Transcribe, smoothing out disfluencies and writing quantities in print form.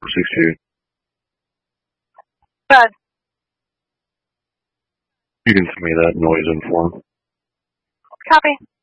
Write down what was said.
68. Bud. You can send me that noise in form. Copy.